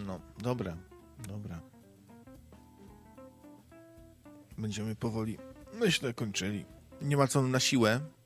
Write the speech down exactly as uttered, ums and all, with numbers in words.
No, dobra, dobra. Będziemy powoli, myślę, kończyli. Nie ma co na siłę.